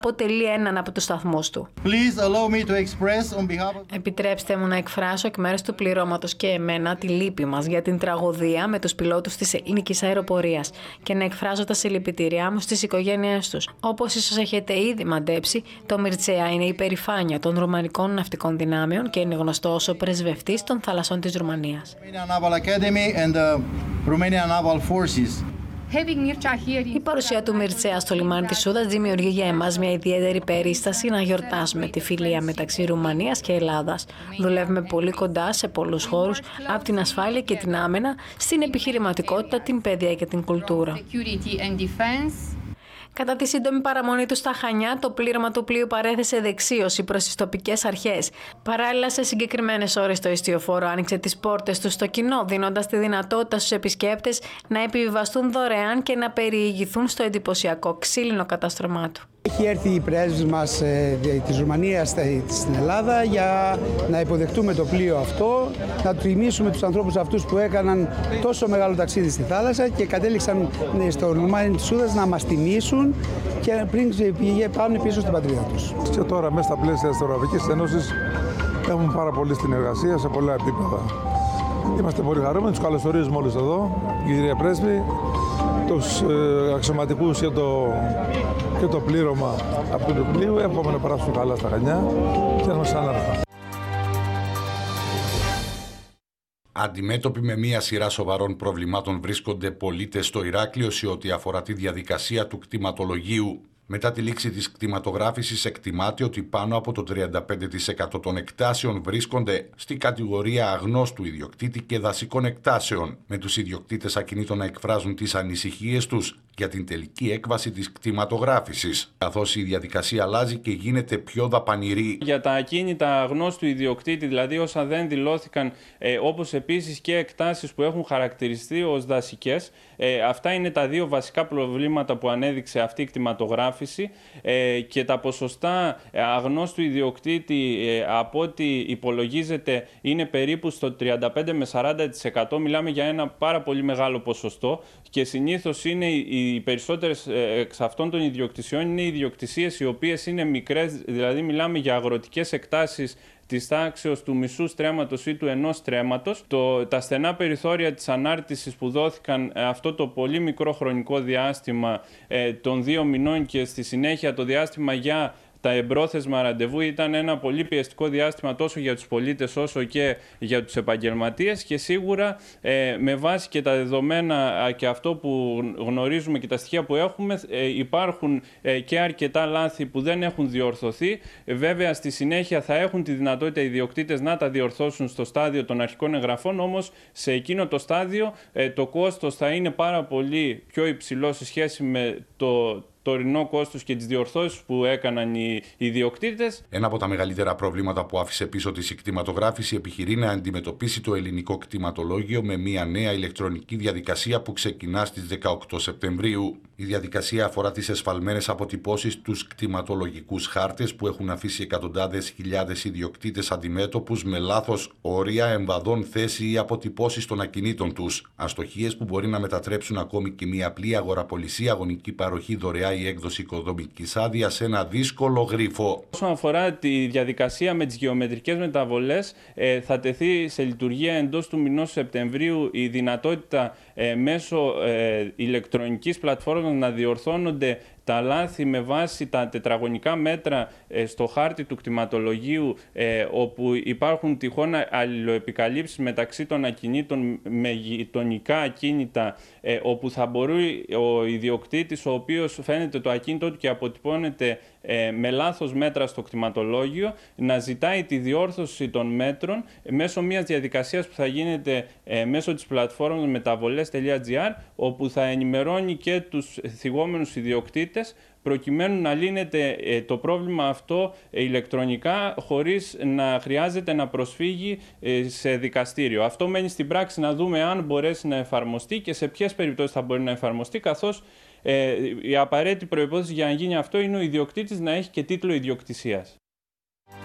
αποτελεί έναν από τους σταθμούς του. Επιτρέψτε μου να εκφράσω εκ μέρους του πληρώματος και εμένα τη λύπη μας για την τραγωδία με τους πιλότους της ελληνικής αεροπορίας και να εκφράσω τα συλληπιτήριά μου στις οικογένειές τους. Όπως ίσως έχετε ήδη μαντέψει, το Μιρτσέα είναι η περηφάνεια των Ρουμανικών ναυτικών δυνάμεων και είναι γνωστό ως ο πρεσβευτής των θαλασσών της Ρουμανίας. Η παρουσία του Μιρτσέα στο λιμάνι της Σούδας δημιουργεί για εμάς μια ιδιαίτερη περίσταση να γιορτάσουμε τη φιλία μεταξύ Ρουμανίας και Ελλάδας. Δουλεύουμε πολύ κοντά σε πολλούς χώρους, από την ασφάλεια και την άμυνα, στην επιχειρηματικότητα, την παιδεία και την κουλτούρα. Κατά τη σύντομη παραμονή του στα Χανιά, το πλήρωμα του πλοίου παρέθεσε δεξίωση προς τις τοπικές αρχές. Παράλληλα, σε συγκεκριμένες ώρες το ιστιοφόρο άνοιξε τις πόρτες του στο κοινό, δίνοντας τη δυνατότητα στους επισκέπτες να επιβιβαστούν δωρεάν και να περιηγηθούν στο εντυπωσιακό ξύλινο κατάστρωμά του. Έχει έρθει η πρέσβης μας της Ρουμανίας στην Ελλάδα για να υποδεχτούμε το πλοίο αυτό, να τιμήσουμε τους ανθρώπους αυτούς που έκαναν τόσο μεγάλο ταξίδι στη θάλασσα και κατέληξαν στο λιμάνι της Σούδας να μας τιμήσουν και πριν πάνε πίσω στην πατρίδα τους. Και τώρα μέσα στα πλαίσια της Ευρωπαϊκής Ένωσης έχουμε πάρα πολύ συνεργασία σε πολλά επίπεδα. Είμαστε πολύ χαρούμενοι, τους καλωσορίζουμε όλους εδώ, κυρία Πρέσβη, τους αξιωματικούς και το πλήρωμα από το πλοίο. Εύχομαι να περάσουν καλά στα Χανιά και να μας ανάρθουν. Αντιμέτωποι με μία σειρά σοβαρών προβλημάτων βρίσκονται πολίτες στο Ηράκλειο σε ό,τι αφορά τη διαδικασία του κτηματολογίου. Μετά τη λήξη της κτηματογράφησης εκτιμάται ότι πάνω από το 35% των εκτάσεων βρίσκονται στη κατηγορία αγνώστου ιδιοκτήτη και δασικών εκτάσεων, με τους ιδιοκτήτες ακινήτων να εκφράζουν τις ανησυχίες τους για την τελική έκβαση της κτηματογράφησης, καθώς η διαδικασία αλλάζει και γίνεται πιο δαπανηρή. Για τα ακίνητα αγνώστου ιδιοκτήτη, δηλαδή όσα δεν δηλώθηκαν, όπως επίσης και εκτάσεις που έχουν χαρακτηριστεί ως δασικές, αυτά είναι τα δύο βασικά προβλήματα που ανέδειξε αυτή η κτηματογράφηση, και τα ποσοστά αγνώστου ιδιοκτήτη από ό,τι υπολογίζεται είναι περίπου στο 35 με 40%. Μιλάμε για ένα πάρα πολύ μεγάλο ποσοστό και συνήθως είναι οι περισσότερες εξ αυτών των ιδιοκτησιών είναι ιδιοκτησίες οι οποίες είναι μικρές, δηλαδή μιλάμε για αγροτικές εκτάσεις της τάξεως του μισού στρέμματος ή του ενός στρέμματος. Τα στενά περιθώρια της ανάρτησης που δόθηκαν αυτό το πολύ μικρό χρονικό διάστημα των 2 μηνών και στη συνέχεια το διάστημα για τα εμπρόθεσμα ραντεβού ήταν ένα πολύ πιεστικό διάστημα τόσο για τους πολίτες όσο και για τους επαγγελματίες, και σίγουρα με βάση και τα δεδομένα και αυτό που γνωρίζουμε και τα στοιχεία που έχουμε, υπάρχουν και αρκετά λάθη που δεν έχουν διορθωθεί. Βέβαια στη συνέχεια θα έχουν τη δυνατότητα οι ιδιοκτήτες να τα διορθώσουν στο στάδιο των αρχικών εγγραφών, όμως σε εκείνο το στάδιο το κόστος θα είναι πάρα πολύ πιο υψηλό σε σχέση με το τωρινό κόστος και τις διορθώσεις που έκαναν οι ιδιοκτήτες. Ένα από τα μεγαλύτερα προβλήματα που άφησε πίσω της η κτηματογράφηση επιχειρεί να αντιμετωπίσει το ελληνικό κτηματολόγιο με μια νέα ηλεκτρονική διαδικασία που ξεκινά στις 18 Σεπτεμβρίου. Η διαδικασία αφορά τις εσφαλμένες αποτυπώσεις στους κτηματολογικούς χάρτες που έχουν αφήσει εκατοντάδες χιλιάδες ιδιοκτήτες αντιμέτωπους με λάθος όρια, εμβαδών θέση ή αποτυπώσεις των ακινήτων τους. Αστοχίες που μπορεί να μετατρέψουν ακόμη και μια απλή αγοραπολισία, αγωνική παροχή, δωρεά η έκδοση οικοδομικής άδειας σε ένα δύσκολο γρίφο. Όσον αφορά τη διαδικασία με τις γεωμετρικές μεταβολές, θα τεθεί σε λειτουργία εντός του μηνός Σεπτεμβρίου η δυνατότητα μέσω ηλεκτρονικής πλατφόρμας να διορθώνονται τα λάθη με βάση τα τετραγωνικά μέτρα στο χάρτη του κτηματολογίου, όπου υπάρχουν τυχόν αλληλοεπικαλύψεις μεταξύ των ακινήτων με γειτονικά ακίνητα, όπου θα μπορεί ο ιδιοκτήτης, ο οποίος φαίνεται το ακίνητο του και αποτυπώνεται με λάθος μέτρα στο κτηματολόγιο, να ζητάει τη διόρθωση των μέτρων μέσω μιας διαδικασίας που θα γίνεται μέσω της πλατφόρμας μεταβολές.gr, όπου θα ενημερώνει και τους θυγόμενους ιδιοκτήτες προκειμένου να λύνεται το πρόβλημα αυτό ηλεκτρονικά χωρίς να χρειάζεται να προσφύγει σε δικαστήριο. Αυτό μένει στην πράξη να δούμε αν μπορέσει να εφαρμοστεί και σε ποιες περιπτώσεις θα μπορεί να εφαρμοστεί, καθώς η απαραίτητη προϋπόθεση για να γίνει αυτό είναι ο ιδιοκτήτης να έχει και τίτλο ιδιοκτησίας.